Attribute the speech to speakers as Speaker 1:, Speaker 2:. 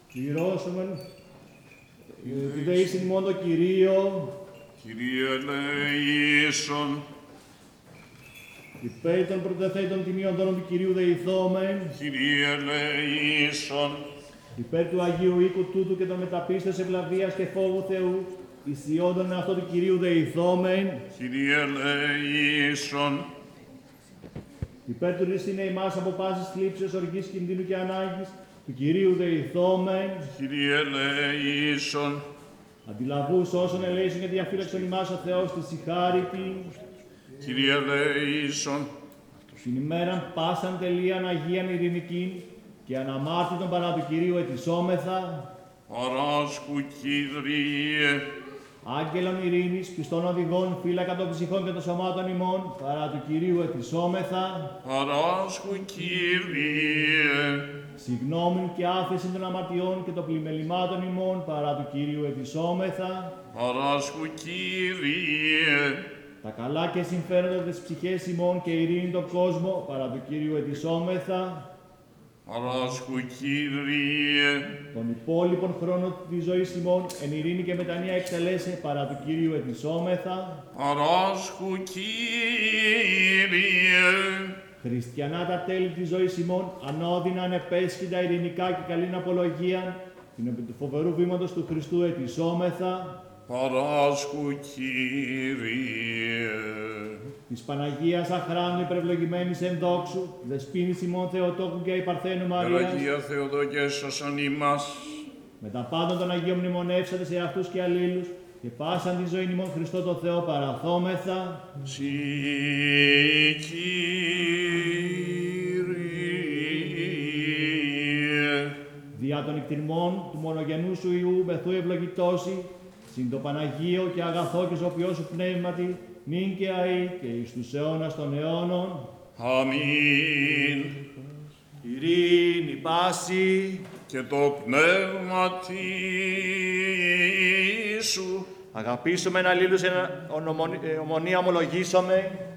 Speaker 1: Πληρώσομεν, του δε εις ημών το Κυρίο,
Speaker 2: Κύριε ελεήσον,
Speaker 1: υπέρ των πρωτοθέτων τιμίων δώρων του Κυρίου δεηθόμεν,
Speaker 2: Κύριε ελεήσον,
Speaker 1: υπέρ του Αγίου οίκου τούτου και των μεταπίστεως ευλαβίας και φόβου Θεού, εις ιόντων αυτό του Κυρίου δεηθόμεν,
Speaker 2: Κύριε ελεήσον,
Speaker 1: υπέρ του ρίστηνε ημάς από πάσης θλίψεως, οργής, κινδύνου και ανάγκης, του Κυρίου δεηθόμεν,
Speaker 2: Κύριε ελεήσον,
Speaker 1: αντιλαβούς όσων ελέησον και διαφύλαξον ημάς ο Θεός της συγχάρητη,
Speaker 2: Κύριε ελεήσον,
Speaker 1: την ημέραν πάσαν τελείαν Αγίαν ειρηνικήν και αναμάρτητον παρά του Κυρίου ετισόμεθα,
Speaker 2: παράσκου Κύριε,
Speaker 1: άγγελων ειρήνης, πιστών οδηγών, φύλακα των ψυχών και των σωμάτων ημών, παρά του Κυρίου ετισόμεθα,
Speaker 2: παράσκου Κύριε,
Speaker 1: συγγνώμην και άφεση των αμαρτιών και των πλημελημάτων ημών, παρά του Κυρίου ετισόμεθα,
Speaker 2: παράσκου Κύριε,
Speaker 1: τα καλά και συμφέροντα της ψυχές ημών και ειρήνη τον κόσμο, παρά του Κυρίου ετισόμεθα,
Speaker 2: παράσκου Κύριε,
Speaker 1: τον υπόλοιπον χρόνο της ζωής ημών, εν ειρήνη και μετανία εκτελέσε, παρά του Κυρίου ετισόμεθα,
Speaker 2: παράσκου Κύριε,
Speaker 1: χριστιανά τα τέλη της ζωής ημών, ανώδυνα, ανεπέσχυντα, ειρηνικά και καλήν απολογίαν, την επί του φοβερού βήματος του Χριστού ετισόμεθα,
Speaker 2: παράσκου Κύριε,
Speaker 1: της Παναγίας αχράντου υπερευλογημένης εν δόξου, δεσποίνης ημών Θεοτόκου και υπαρθένου Μαρίας,
Speaker 2: Αγία Θεοδόκια σώσον ημάς,
Speaker 1: με τα πάντων των Αγίων μνημονεύσατε σε αυτούς και αλλήλους, και πάσαν τη ζωή ημών Χριστό το Θεό παραθόμεθα,
Speaker 2: Συ Κύριε,
Speaker 1: δια των εκτιμών του μονογενού σου Υιού μεθού ευλογητώσει, συν το Παναγίο και αγαθό και ζωπιό σου πνεύματι, νυν και αεί και εις τους αιώνας των αιώνων.
Speaker 2: αμήν.
Speaker 1: Ειρήνη πάση,
Speaker 2: Και το πνεύμα σου,
Speaker 1: αγαπήσουμε αλλήλους εν ομονία ομολογήσαμε,